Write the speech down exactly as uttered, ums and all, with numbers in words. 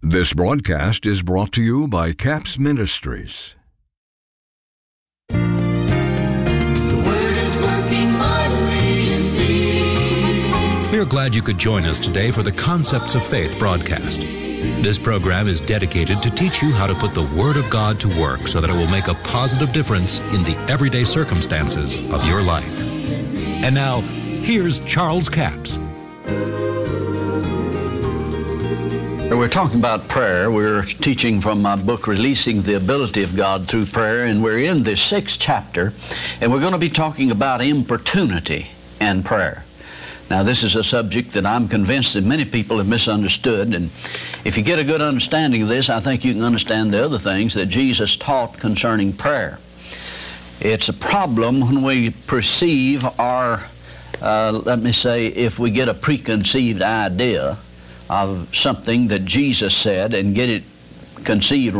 This broadcast is brought to you by Capps Ministries. The Word is working mightily in me. We are glad you could join us today for the Concepts of Faith broadcast. This program is dedicated to teach you how to put the Word of God to work so that it will make a positive difference in the everyday circumstances of your life. And now, here's Charles Capps. We're talking about prayer. We're teaching from my book, Releasing the Ability of God Through Prayer, and we're in the sixth chapter, and we're going to be talking about importunity and prayer. Now, this is a subject that I'm convinced that many people have misunderstood, and if you get a good understanding of this, I think you can understand the other things that Jesus taught concerning prayer. It's a problem when we perceive our, uh, let me say, if we get a preconceived idea of something that Jesus said and get it conceived